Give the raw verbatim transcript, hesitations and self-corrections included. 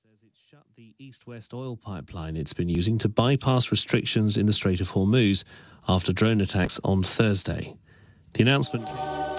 says it shut the east-west oil pipeline it's been using to bypass restrictions in the Strait of Hormuz after drone attacks on Thursday. The announcement